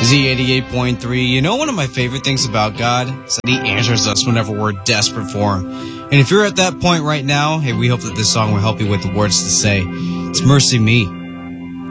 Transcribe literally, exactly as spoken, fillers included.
Z eighty-eight point three. You know, one of my favorite things about God is that He answers us whenever we're desperate for Him. And if you're at that point right now, hey, we hope that this song will help you with the words to say. It's Mercy Me